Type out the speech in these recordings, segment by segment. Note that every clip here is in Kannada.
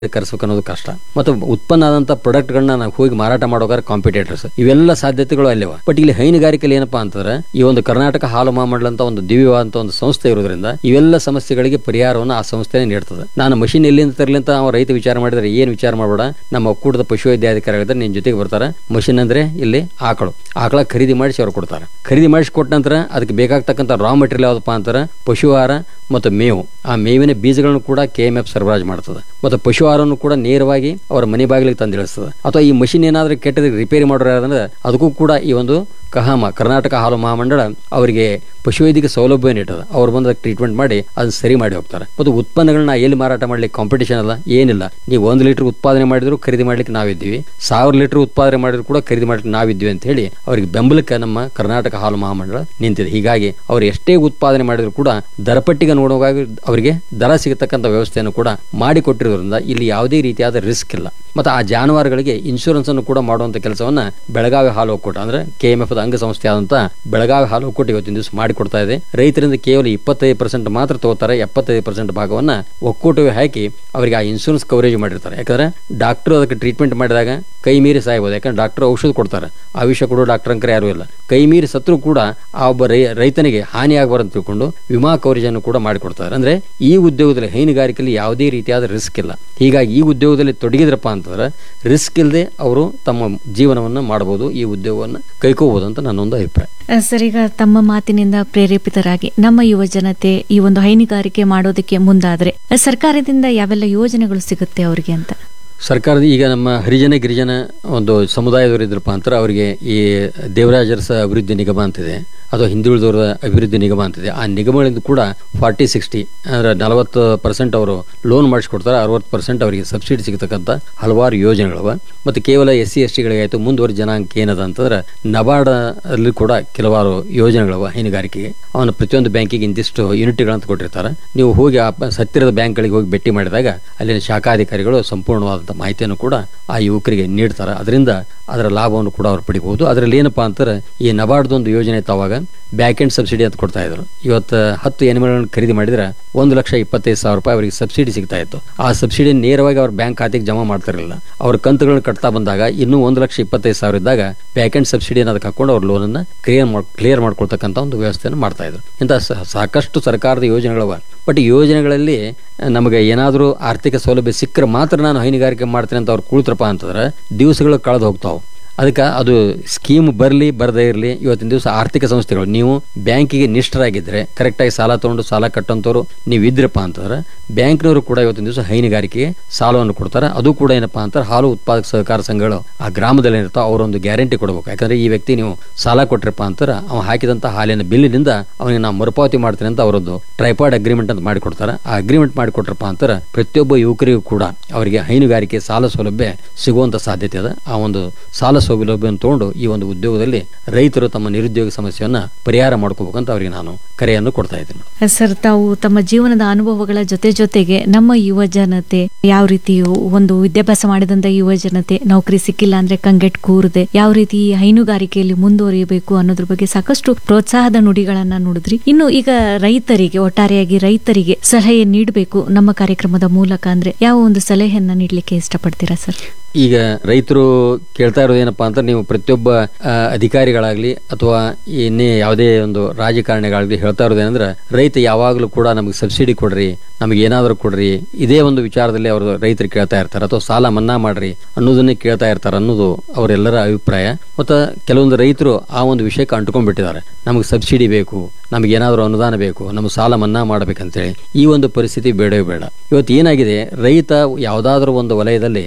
ಕರೆಸಬೇಕು ಅನ್ನೋದು ಕಷ್ಟ. ಮತ್ತು ಉತ್ಪನ್ನ ಆದಂತ ಪ್ರಾಡಕ್ಟ್ಗಳನ್ನ ನಾವು ಹೋಗಿ ಮಾರಾಟ ಮಾಡೋಗಾರ ಕಾಂಪಿಟೇಟರ್ಸ್ ಇವೆಲ್ಲ ಸಾಧ್ಯತೆಗಳು ಅಲ್ಲಿವ. ಬಟ್ ಇಲ್ಲಿ ಹೈನುಗಾರಿಕೆಯಲ್ಲಿ ಏನಪ್ಪಾ ಅಂತಂದ್ರೆ ಈ ಒಂದು ಕರ್ನಾಟಕ ಹಾಲು ಮಹಾಮಂಡಲ ಅಂತ ಒಂದು ದಿವ್ಯವಾದಂತ ಒಂದು ಸಂಸ್ಥೆ ಇರೋದ್ರಿಂದ ಇವೆಲ್ಲ ಸಮಸ್ಯೆಗಳಿಗೆ ಪರಿಹಾರವನ್ನು ಆ ಸಂಸ್ಥೆನೇ ನೀಡ್ತದೆ. ನಾನು ಮಷಿನ್ ಎಲ್ಲಿಂದ ತರಲಿ ಅಂತ ಅವ ರೈತ ವಿಚಾರ ಮಾಡಿದ್ರೆ ಏನ್ ವಿಚಾರ ಮಾಡಬೇಡ, ನಮ್ಮ ಒಕ್ಕೂಟದ ಪಶುವೈದ್ಯಾಧಿಕಾರಿಗಳಿದ್ರೆ ನಿನ್ ಜೊತೆಗೆ ಬರ್ತಾರೆ. ಮಷಿನ್ ಅಂದ್ರೆ ಇಲ್ಲಿ ಆಕಳ ಖರೀದಿ ಮಾಡಿಸಿ ಅವ್ರು ಕೊಡ್ತಾರೆ. ಖರೀದಿ ಮಾಡಿಸಿ ಕೊಟ್ಟ ನಂತರ ಅದಕ್ಕೆ ಬೇಕಾಗ್ತಕ್ಕಂಥ ರಾ ಮೆಟೀರಿಯಲ್ ಯಾವ್ದಪ್ಪ ಅಂತಾರೆ ಪಶು ಆಹಾರ ಮತ್ತು ಮೇವು. ಆ ಮೇವಿನ ಬೀಜಗಳನ್ನು ಕೂಡ KMF ಸರಬರಾಜು ಮಾಡ್ತದೆ. ಮತ್ತು ಪಶು ಆಹಾರವನ್ನು ಕೂಡ ನೇರವಾಗಿ ಅವರ ಮನೆ ಬಾಗಿಲಿಗೆ ತಂದಿಳಿಸ್ತದೆ. ಅಥವಾ ಈ ಮಷಿನ್ ಏನಾದ್ರೂ ಕೆಟ್ಟದ ರಿಪೇರಿ ಮಾಡೋರು ಯಾರಂದ್ರೆ ಅದಕ್ಕೂ ಕೂಡ ಈ ಒಂದು ಕಹಾಮ ಕರ್ನಾಟಕ ಹಾಲು ಮಹಾಮಂಡಳ ಅವರಿಗೆ ಪಶುವೈದ್ಯಕ ಸೌಲಭ್ಯ ನೀಡದ. ಅವ್ರು ಬಂದ ಟ್ರೀಟ್ಮೆಂಟ್ ಮಾಡಿ ಅದನ್ನ ಸರಿ ಮಾಡಿ ಹೋಗ್ತಾರೆ. ಮತ್ತು ಉತ್ಪನ್ನಗಳನ್ನ ಎಲ್ಲಿ ಮಾರಾಟ ಮಾಡ್ಲಿಕ್ಕೆ ಕಾಂಪಿಟೇಷನ್ ಅಲ್ಲ, ಏನಿಲ್ಲ. ನೀವು 1 ಲೀಟರ್ ಉತ್ಪಾದನೆ ಮಾಡಿದ್ರು ಖರೀದಿ ಮಾಡ್ಲಿಕ್ಕೆ ನಾವಿದ್ದೀವಿ, 1000 ಲೀಟರ್ ಉತ್ಪಾದನೆ ಮಾಡಿದ್ರು ಕೂಡ ಖರೀದಿ ಮಾಡ್ಲಿಕ್ಕೆ ನಾವಿದ್ದೀವಿ ಅಂತ ಹೇಳಿ ಅವರಿಗೆ ಬೆಂಬಲಕ್ಕೆ ನಮ್ಮ ಕರ್ನಾಟಕ ಹಾಲು ಮಹಾಮಂಡಳ ನಿಂತಿದೆ. ಹೀಗಾಗಿ ಅವ್ರು ಎಷ್ಟೇ ಉತ್ಪಾದನೆ ಮಾಡಿದ್ರು ಕೂಡ ದರಪಟ್ಟಿಗೆ ನೋಡುವಾಗ ಅವರಿಗೆ ದರ ಸಿಗತಕ್ಕಂಥ ವ್ಯವಸ್ಥೆಯನ್ನು ಕೂಡ ಮಾಡಿಕೊಟ್ಟಿರೋದ್ರಿಂದ ಇಲ್ಲಿ ಯಾವುದೇ ರೀತಿಯಾದ ರಿಸ್ಕ್ ಇಲ್ಲ. ಮತ್ತು ಆ ಜಾನುವಾರುಗಳಿಗೆ ಇನ್ಶೂರೆನ್ಸ್ ಅನ್ನು ಕೂಡ ಮಾಡುವಂತ ಕೆಲಸವನ್ನ ಬೆಳಗಾವಿ ಹಾಲು ಒಕ್ಕೂಟ ಅಂದ್ರೆ KMF ಅಂಗಸಂಸ್ಥೆ ಆದಂತ ಬೆಳಗಾವಿ ಹಾಲು ಒಕ್ಕೂಟ ಇವತ್ತಿನ ದಿವಸ ಮಾಡಿಕೊಡ್ತಾ ಇದೆ. ರೈತರಿಂದ ಕೇವಲ 25% ಮಾತ್ರ ತಗೋತಾರೆ. 75% ಭಾಗವನ್ನ ಒಕ್ಕೂಟವೇ ಹಾಕಿ ಅವರಿಗೆ ಆ ಇನ್ಶೂರೆನ್ಸ್ ಕವರೇಜ್ ಮಾಡಿರ್ತಾರೆ. ಯಾಕಂದ್ರೆ ಡಾಕ್ಟರ್ ಅದಕ್ಕೆ ಟ್ರೀಟ್ಮೆಂಟ್ ಮಾಡಿದಾಗ ಕೈ ಮೀರಿ ಸಾಯ್ಬೋದು. ಯಾಕಂದ್ರೆ ಡಾಕ್ಟರ್ ಔಷಧ ಕೊಡ್ತಾರೆ, ಆ ವಿಷಯ ಕೊಡೋ ಡಾಕ್ಟರ್ ಅಂಕರ್ ಯಾರು ಇಲ್ಲ. ಕೈ ಮೀರಿ ಸತ್ರು ಕೂಡ ಆ ಒಬ್ಬ ರೈತನಿಗೆ ಹಾನಿ ಆಗಬಾರದು ತಿಳ್ಕೊಂಡು ವಿಮಾ ಕವರೇಜ್ ಅನ್ನು ಕೂಡ ಮಾಡಿಕೊಡ್ತಾರೆ. ಅಂದ್ರೆ ಈ ಉದ್ಯೋಗದಲ್ಲಿ ಹೈನುಗಾರಿಕೆಯಲ್ಲಿ ಯಾವುದೇ ರೀತಿಯಾದ ರಿಸ್ಕ್ ಇಲ್ಲ. ಹೀಗಾಗಿ ಈ ಉದ್ಯೋಗದಲ್ಲಿ ತೊಡಗಿದ್ರಪ್ಪ ಅಂತಂದ್ರೆ ರಿಸ್ಕ್ ಇಲ್ಲದೆ ಅವರು ತಮ್ಮ ಜೀವನವನ್ನು ಮಾಡಬಹುದು, ಈ ಉದ್ಯೋಗವನ್ನು ಕೈಕೋಬಹುದು ಅಂತ ನನ್ನೊಂದು ಅಭಿಪ್ರಾಯ. ಸರ್, ಈಗ ತಮ್ಮ ಮಾತಿನಿಂದ ಪ್ರೇರೇಪಿತರಾಗಿ ನಮ್ಮ ಯುವ ಜನತೆ ಈ ಒಂದು ಹೈನುಗಾರಿಕೆ ಮಾಡೋದಕ್ಕೆ ಮುಂದಾದ್ರೆ ಸರ್ಕಾರದಿಂದ ಯಾವೆಲ್ಲ ಯೋಜನೆಗಳು ಸಿಗುತ್ತೆ ಅವರಿಗೆ ಅಂತ? ಸರ್ಕಾರದ ಈಗ ನಮ್ಮ ಹರಿಜನ ಗಿರಿಜನ ಒಂದು ಸಮುದಾಯದವರು ಇದ್ರಪ್ಪ ಅಂತಾರೆ ಅವರಿಗೆ ಈ ದೇವರಾಜರಸ ಅಭಿವೃದ್ಧಿ ನಿಗಮ ಅಂತಿದೆ, ಅಥವಾ ಹಿಂದುಳಿದವರ ಅಭಿವೃದ್ಧಿ ನಿಗಮ ಅಂತಿದೆ. ಆ ನಿಗಮಗಳಿಂದ ಕೂಡ 40-60 ಅಂದ್ರೆ 40% ಅವರು ಲೋನ್ ಮಾಡಿಸ್ಕೊಡ್ತಾರೆ, 60% ಅವರಿಗೆ ಸಬ್ಸಿಡಿ ಸಿಗತಕ್ಕಂಥ ಹಲವಾರು ಯೋಜನೆಗಳವ. ಮತ್ತು ಕೇವಲ SC ST ಗಳಿಗಾಯ್ತು. ಮುಂದುವರೆದ ಜನಾಂಗ ಏನದ ಅಂತಂದ್ರೆ ನಬಾರ್ಡ್ ಅಲ್ಲಿ ಕೂಡ ಕೆಲವಾರು ಯೋಜನೆಗಳವ ಹೈನುಗಾರಿಕೆಗೆ. ಅವನ ಪ್ರತಿಯೊಂದು ಬ್ಯಾಂಕಿಗೆ ಇಂತಿಷ್ಟು ಯೂನಿಟ್ಗಳಂತ ಕೊಟ್ಟಿರ್ತಾರೆ. ನೀವು ಹೋಗಿ ಆ ಹತ್ತಿರದ ಬ್ಯಾಂಕ್ಗಳಿಗೆ ಹೋಗಿ ಭೇಟಿ ಮಾಡಿದಾಗ ಅಲ್ಲಿನ ಶಾಖಾಧಿಕಾರಿಗಳು ಸಂಪೂರ್ಣವಾದಂಥ ಮಾಹಿತಿಯನ್ನು ಕೂಡ ಆ ಯುವಕರಿಗೆ ನೀಡ್ತಾರೆ. ಅದರಿಂದ ಅದರ ಲಾಭವನ್ನು ಕೂಡ ಅವ್ರು ಪಡಿಬಹುದು. ಅದರಲ್ಲಿ ಏನಪ್ಪಾ ಅಂತಾರೆ ಈ ನಬಾರ್ಡ್ದೊಂದು ಯೋಜನೆ ಇತ್ತವಾಗ ಬ್ಯಾಕ್ ಎಂಡ್ ಸಬ್ಸಿಡಿ ಅಂತ ಕೊಡ್ತಾ ಇದ್ರು. ಇವತ್ತು 10 ಎನಿಮಲ್ಗಳನ್ನು ಖರೀದಿ ಮಾಡಿದ್ರೆ 1,25,000 ರೂಪಾಯಿ ಅವರಿಗೆ ಸಬ್ಸಿಡಿ ಸಿಗ್ತಾ ಇತ್ತು. ಆ ಸಬ್ಸಿಡಿ ನೇರವಾಗಿ ಅವ್ರ ಬ್ಯಾಂಕ್ ಖಾತೆಗೆ ಜಮಾ ಮಾಡ್ತಿರಲಿಲ್ಲ. ಅವ್ರ ಕಂತುಗಳನ್ನು ಕಟ್ತಾ ಬಂದಾಗ ಇನ್ನೂ 1,25,000 ಇದ್ದಾಗ ಬ್ಯಾಕ್ ಎಂಡ್ ಸಬ್ಸಿಡಿ ಅದಕ್ಕೆ ಹಾಕೊಂಡು ಅವ್ರ ಲೋನ್ ಅನ್ನ ಕ್ಲಿಯರ್ ಮಾಡ್ಕೊಳ್ತಕ್ಕಂಥ ಒಂದು ವ್ಯವಸ್ಥೆಯನ್ನು ಮಾಡ್ತಾ ಇದ್ರು. ಇಂಥ ಸಾಕಷ್ಟು ಸರ್ಕಾರದ ಯೋಜನೆಗಳವ. ಬಟ್ ಈ ಯೋಜನೆಗಳಲ್ಲಿ ನಮಗೆ ಏನಾದರೂ ಆರ್ಥಿಕ ಸೌಲಭ್ಯ ಸಿಕ್ಕರೆ ಮಾತ್ರ ನಾನು ಹೈನುಗಾರಿಕೆ ಮಾಡ್ತೇನೆ ಅಂತ ಅವ್ರು ಕುಳಿತರಪ್ಪ ಅಂತಂದ್ರೆ ದಿವಸಗಳು ಕಳೆದು ಹೋಗ್ತಾವೆ. ಅದಕ್ಕೆ ಅದು ಸ್ಕೀಮ್ ಬರಲಿ ಬರದೇ ಇರಲಿ, ಇವತ್ತಿನ ದಿವಸ ಆರ್ಥಿಕ ಸಂಸ್ಥೆಗಳು ನೀವು ಬ್ಯಾಂಕಿಗೆ ನಿಷ್ಠರಾಗಿದ್ರೆ ಕರೆಕ್ಟಾಗಿ ಸಾಲ ತಗೊಂಡು ಸಾಲ ಕಟ್ಟಂತವ್ರು ನೀವು ಇದ್ರಪ್ಪ ಅಂತಂದ್ರೆ ಬ್ಯಾಂಕ್ನವರು ಕೂಡ ಇವತ್ತಿನ ದಿವಸ ಹೈನುಗಾರಿಕೆಗೆ ಸಾಲವನ್ನು ಕೊಡ್ತಾರೆ. ಅದು ಕೂಡ ಏನಪ್ಪಾ ಅಂತಾರೆ ಹಾಲು ಉತ್ಪಾದಕ ಸಹಕಾರ ಸಂಘಗಳು ಆ ಗ್ರಾಮದಲ್ಲಿ ಏನಿರ್ತಾವ ಅವರೊಂದು ಗ್ಯಾರಂಟಿ ಕೊಡಬೇಕು. ಯಾಕಂದ್ರೆ ಈ ವ್ಯಕ್ತಿ ನೀವು ಸಾಲ ಕೊಟ್ರಪ್ಪ ಅಂತಾರೆ ಅವ ಹಾಕಿದಂತ ಹಾಲಿನ ಬಿಲ್ಲಿನಿಂದ ಅವನಿಗೆ ನಾವು ಮರುಪಾವತಿ ಮಾಡ್ತೇನೆ ಅಂತ ಅವರದ್ದು ಟ್ರೈಪಾಡ್ ಅಗ್ರಿಮೆಂಟ್ ಅಂತ ಮಾಡಿಕೊಡ್ತಾರೆ. ಆ ಅಗ್ರಿಮೆಂಟ್ ಮಾಡಿಕೊಟ್ರಪ್ಪ ಅಂತಾರೆ ಪ್ರತಿಯೊಬ್ಬ ಯುವಕರಿಗೂ ಕೂಡ ಅವರಿಗೆ ಹೈನುಗಾರಿಕೆ ಸಾಲ ಸೌಲಭ್ಯ ಸಿಗುವಂತ ಸಾಧ್ಯತೆ ಅದ. ಆ ಒಂದು ಸಾಲ ಸೌಲಭ್ಯವನ್ನು ತಗೊಂಡು ಈ ಒಂದು ಉದ್ಯೋಗದಲ್ಲಿ ರೈತರು ತಮ್ಮ ನಿರುದ್ಯೋಗ ಸಮಸ್ಯೆಯನ್ನ ಪರಿಹಾರ ಮಾಡ್ಕೋಬೇಕಂತ ಅವರಿಗೆ ನಾನು ಕರೆಯನ್ನು ಕೊಡ್ತಾ ಇದ್ದೇನೆ. ಸರ್, ತಾವು ತಮ್ಮ ಜೀವನದ ಅನುಭವಗಳ ಜೊತೆಗೆ ನಮ್ಮ ಯುವ ಜನತೆ ಯಾವ ರೀತಿ ಒಂದು ವಿದ್ಯಾಭ್ಯಾಸ ಮಾಡಿದಂತ ಯುವ ಜನತೆ ನೌಕರಿ ಸಿಕ್ಕಿಲ್ಲ ಅಂದ್ರೆ ಕಂಗೆಟ್ ಕೂರದೆ ಯಾವ ರೀತಿ ಹೈನುಗಾರಿಕೆಯಲ್ಲಿ ಮುಂದುವರಿಯಬೇಕು ಅನ್ನೋದ್ರ ಬಗ್ಗೆ ಸಾಕಷ್ಟು ಪ್ರೋತ್ಸಾಹದ ನುಡಿಗಳನ್ನ ನೋಡಿದ್ರಿ. ಇನ್ನು ಈಗ ಒಟ್ಟಾರೆಯಾಗಿ ರೈತರಿಗೆ ಸಲಹೆ ನೀಡಬೇಕು ನಮ್ಮ ಕಾರ್ಯಕ್ರಮದ ಮೂಲಕ ಅಂದ್ರೆ ಯಾವ ಒಂದು ಸಲಹೆಯನ್ನ ನೀಡಲಿಕ್ಕೆ ಇಷ್ಟಪಡ್ತೀರಾ ಸರ್? ಈಗ ರೈತರು ಕೇಳ್ತಾ ಇರೋದು ಏನಪ್ಪಾ ಅಂತ ನೀವು ಪ್ರತಿಯೊಬ್ಬ ಅಧಿಕಾರಿಗಳಾಗ್ಲಿ ಅಥವಾ ಇನ್ನೇ ಯಾವುದೇ ಒಂದು ರಾಜಕಾರಣಿಗಳಾಗ್ಲಿ ಹೇಳ್ತಾ ಇರೋದೇನಂದ್ರೆ ರೈತ ಯಾವಾಗಲೂ ಕೂಡ ನಮಗೆ ಸಬ್ಸಿಡಿ ಕೊಡ್ರಿ, ನಮಗೆ ಏನಾದರೂ ಕೊಡ್ರಿ, ಇದೇ ಒಂದು ವಿಚಾರದಲ್ಲಿ ಅವರು ರೈತರು ಕೇಳ್ತಾ ಇರ್ತಾರೆ. ಅಥವಾ ಸಾಲ ಮನ್ನಾ ಮಾಡ್ರಿ ಅನ್ನೋದನ್ನೇ ಕೇಳ್ತಾ ಇರ್ತಾರೆ ಅನ್ನೋದು ಅವರೆಲ್ಲರ ಅಭಿಪ್ರಾಯ. ಮತ್ತು ಕೆಲವೊಂದು ರೈತರು ಆ ಒಂದು ವಿಷಯಕ್ಕೆ ಅಂಟ್ಕೊಂಡ್ಬಿಟ್ಟಿದ್ದಾರೆ. ನಮಗೆ ಸಬ್ಸಿಡಿ ಬೇಕು, ನಮಗೆ ಏನಾದರೂ ಅನುದಾನ ಬೇಕು, ನಮಗೆ ಸಾಲ ಮನ್ನಾ ಮಾಡ್ಬೇಕಂತೇಳಿ. ಈ ಒಂದು ಪರಿಸ್ಥಿತಿ ಬೇಡವೇ ಬೇಡ. ಇವತ್ತು ಏನಾಗಿದೆ, ರೈತ ಯಾವುದಾದ್ರೂ ಒಂದು ವಲಯದಲ್ಲಿ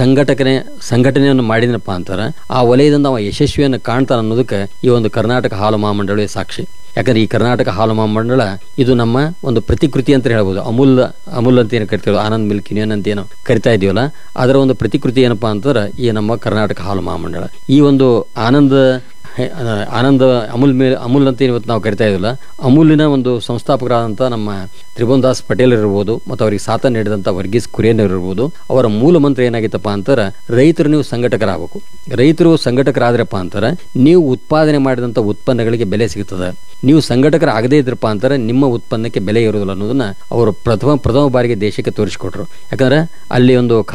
ಸಂಘಟನೆಯನ್ನು ಮಾಡಿದನಪ್ಪ ಅಂತಾರೆ ಆ ವಲಯದಿಂದ ಅವ ಯಶಸ್ವಿಯನ್ನು ಕಾಣ್ತಾನೆ ಅನ್ನೋದಕ್ಕೆ ಈ ಒಂದು ಕರ್ನಾಟಕ ಹಾಲು ಮಹಾಮಂಡಳವೇ ಸಾಕ್ಷಿ. ಯಾಕಂದ್ರೆ ಈ ಕರ್ನಾಟಕ ಹಾಲು ಮಹಾಮಂಡಳ ಇದು ನಮ್ಮ ಒಂದು ಪ್ರತಿಕೃತಿ ಅಂತ ಹೇಳ್ಬೋದು. ಅಮೂಲ್ ಅಂತ ಏನು ಕರಿತೀವೋ, ಆನಂದ್ ಮಿಲ್ಕ್ ಯೂನಿಯನ್ ಅಂತ ಏನೋ ಕರಿತಾ ಇದೀವಲ್ಲ, ಅದರ ಒಂದು ಪ್ರತಿಕೃತಿ ಏನಪ್ಪಾ ಅಂತಂದ್ರೆ ಈ ನಮ್ಮ ಕರ್ನಾಟಕ ಹಾಲು ಮಹಾಮಂಡಳ. ಈ ಒಂದು ಆನಂದ್ ಆನಂದ ಅಮೂಲ್ ಅಂತ ಇವತ್ತು ನಾವು ಕರಿತಾ ಇದ್ದಿಲ್ಲ, ಅಮೂಲಿನ ಒಂದು ಸಂಸ್ಥಾಪಕರಾದಂಥ ನಮ್ಮ ತ್ರಿಭುವನ್ ದಾಸ್ ಪಟೇಲ್ ಇರ್ಬೋದು, ಮತ್ತು ಅವರಿಗೆ ಸಾಥ ನೀಡಿದಂಥ ವರ್ಗೀಸ್ ಕುರಿಯನ್ ಇರ್ಬೋದು. ಅವರ ಮೂಲ ಮಂತ್ರ ಏನಾಗಿತ್ತಪ್ಪ ಅಂತಾರೆ, ರೈತರು ನೀವು ಸಂಘಟಕರಾಗಬೇಕು. ರೈತರು ಸಂಘಟಕರಾದ್ರಪ್ಪ ಅಂತಾರೆ ನೀವು ಉತ್ಪಾದನೆ ಮಾಡಿದಂಥ ಉತ್ಪನ್ನಗಳಿಗೆ ಬೆಲೆ ಸಿಗ್ತದೆ. ನೀವು ಸಂಘಟಕರಾಗದೇ ಇದ್ರಪ್ಪ ಅಂತಾರೆ ನಿಮ್ಮ ಉತ್ಪನ್ನಕ್ಕೆ ಬೆಲೆ ಇರೋದಿಲ್ಲ ಅನ್ನೋದನ್ನ ಅವರು ಪ್ರಥಮ ಬಾರಿಗೆ ದೇಶಕ್ಕೆ ತೋರಿಸಿಕೊಟ್ರು. ಯಾಕಂದ್ರೆ ಅಲ್ಲಿ ಒಂದು